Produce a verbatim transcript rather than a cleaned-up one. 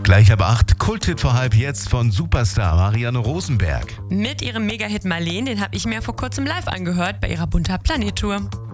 Gleich ab acht, Kulthit vor halb jetzt von Superstar Marianne Rosenberg. Mit ihrem Mega-Hit Marleen, den habe ich mir vor kurzem live angehört bei ihrer Bunter Planet Tour.